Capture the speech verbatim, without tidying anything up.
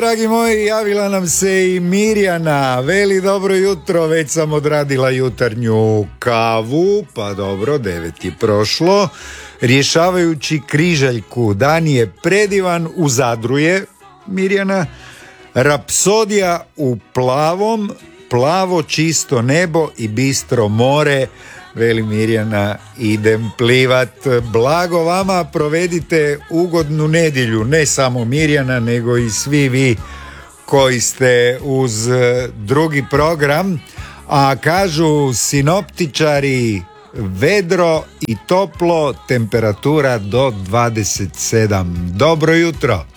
Dragi moji, javila nam se i Mirjana. Veli, dobro jutro, već sam odradila jutarnju kavu, pa dobro, devet je prošlo. Rješavajući križaljku, dan je predivan, u Zadru je, Mirjana. Rapsodija u plavom, plavo čisto nebo i bistro more. Veli Mirjana, idem plivat. Blago vama, provedite ugodnu nedjelju. Ne samo Mirjana, nego i svi vi koji ste uz drugi program. A kažu sinoptičari, vedro i toplo, temperatura do dvadeset sedam. Dobro jutro.